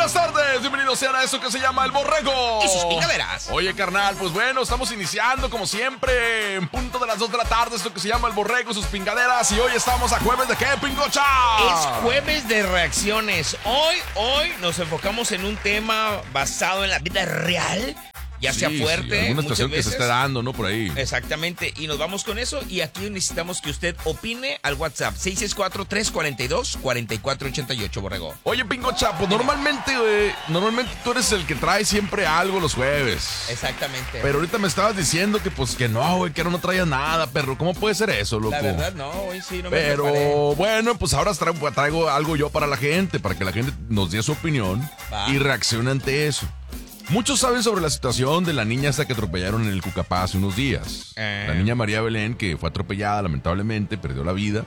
buenas tardes, bienvenidos sean a esto que se llama El Borrego y sus pingaderas. Oye, carnal, pues bueno, estamos iniciando como siempre en punto de las 2 de la tarde esto que se llama El Borrego y sus pingaderas. Y hoy estamos a jueves de ¿qué, Pingocha? Es jueves de reacciones. Hoy nos enfocamos en un tema basado en la vida real, ya sea fuerte, alguna situación muchas veces que se esté dando, ¿no? Por ahí. Exactamente, y nos vamos con eso. Y aquí necesitamos que usted opine al WhatsApp 664-342-4488, Borrego. Oye, Pingocha, pues normalmente tú eres el que trae siempre algo los jueves. Exactamente. Pero ahorita me estabas diciendo que pues que no, güey, que no traías nada, perro. ¿Cómo puede ser eso, loco? La verdad, no, hoy sí no me Pero preparé. bueno, pues ahora traigo algo yo para la gente, para que la gente nos dé su opinión y reaccione ante eso. Muchos saben sobre la situación de la niña esta que atropellaron en el Cucapá hace unos días. La niña María Belén, que fue atropellada, lamentablemente, perdió la vida.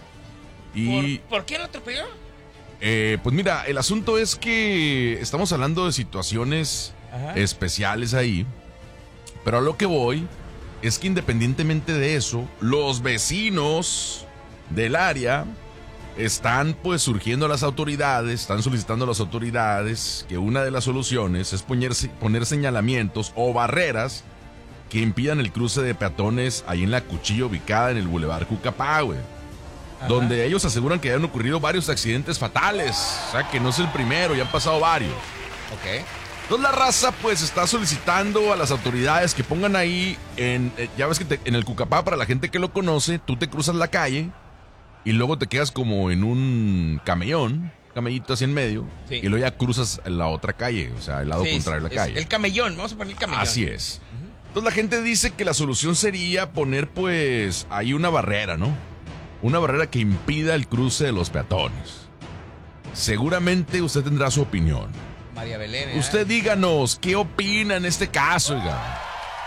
Y ¿Por qué la atropelló? pues mira, el asunto es que estamos hablando de situaciones especiales ahí. Pero a lo que voy es que independientemente de eso, los vecinos del área están pues surgiendo a las autoridades, están solicitando a las autoridades que una de las soluciones es poner señalamientos o barreras que impidan el cruce de peatones ahí en la Cuchilla ubicada en el Boulevard Cucapá, güey. Donde ellos aseguran que han ocurrido varios accidentes fatales. O sea, que no es el primero, ya han pasado varios. Ok. Entonces la raza pues está solicitando a las autoridades que pongan ahí, ya ves que en el Cucapá, para la gente que lo conoce, tú te cruzas la calle y luego te quedas como en un camellito así en medio, y luego ya cruzas la otra calle, o sea, el lado contrario de la calle. El camellón, vamos a poner el camellón. Así es. Entonces la gente dice que la solución sería poner pues ahí una barrera, ¿no? Una barrera que impida el cruce de los peatones. Seguramente usted tendrá su opinión. María Belén. Usted díganos, ¿qué opina en este caso, oiga?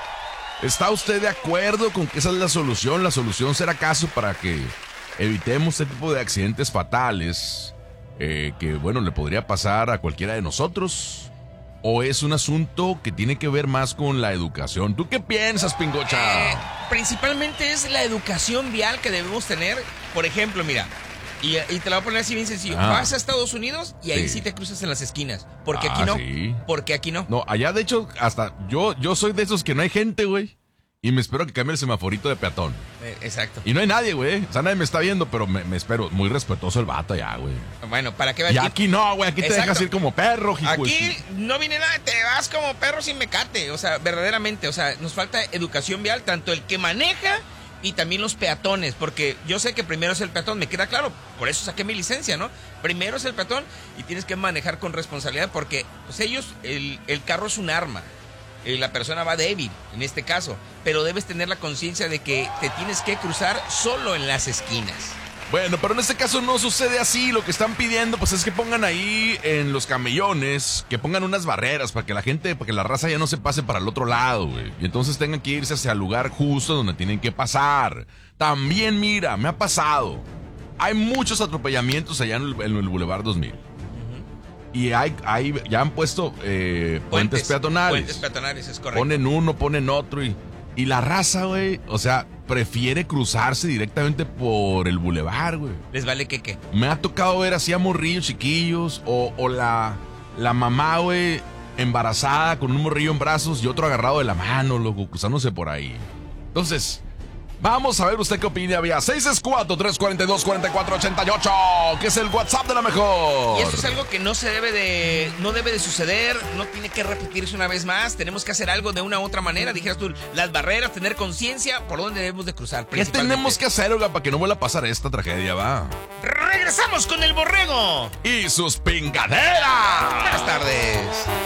¿Está usted de acuerdo con que esa es la solución? ¿La solución será acaso para que evitemos este tipo de accidentes fatales que, bueno, le podría pasar a cualquiera de nosotros? ¿O es un asunto que tiene que ver más con la educación? ¿Tú qué piensas, Pingocha? Principalmente es la educación vial que debemos tener. Por ejemplo, mira, y te la voy a poner así bien sencillo. Vas a Estados Unidos y ahí sí te cruzas en las esquinas. Porque aquí no. Sí. Porque aquí no. No, allá de hecho, hasta yo soy de esos que no hay gente, güey. Y me espero que cambie el semaforito de peatón. Exacto. Y no hay nadie, güey. O sea, nadie me está viendo, pero me espero. Muy respetuoso el vato allá, güey. Bueno, ¿para qué? Y aquí no, güey. Aquí te dejas ir como perro, hijo. Aquí no viene nada, te vas como perro sin mecate. O sea, verdaderamente. O sea, nos falta educación vial, tanto el que maneja y también los peatones. Porque yo sé que primero es el peatón, me queda claro. Por eso saqué mi licencia, ¿no? Primero es el peatón y tienes que manejar con responsabilidad porque pues ellos, el carro es un arma. La persona va débil, en este caso, pero debes tener la conciencia de que te tienes que cruzar solo en las esquinas. Bueno, pero en este caso no sucede así. Lo que están pidiendo pues es que pongan ahí en los camellones, que pongan unas barreras para que la gente, para que la raza ya no se pase para el otro lado, güey. Y entonces tengan que irse hacia el lugar justo donde tienen que pasar. También, mira, me ha pasado. Hay muchos atropellamientos allá en el Boulevard 2000. Y ya han puesto puentes peatonales. Puentes peatonales, es correcto. Ponen uno, ponen otro y la raza, güey, o sea, prefiere cruzarse directamente por el bulevar, güey. Les vale qué. Me ha tocado ver así a morrillos chiquillos o la mamá, güey, embarazada con un morrillo en brazos y otro agarrado de la mano, loco, cruzándose por ahí. Entonces, vamos a ver usted qué opina vía 664-342-4488, que es el WhatsApp de la mejor. Y esto es algo que no debe de suceder, no tiene que repetirse una vez más. Tenemos que hacer algo de una u otra manera. Dijeras tú, las barreras, tener conciencia por dónde debemos de cruzar. ¿Qué tenemos que hacer, oiga, para que no vuelva a pasar esta tragedia, va? Regresamos con el Borrego y sus pingaderas. Buenas tardes.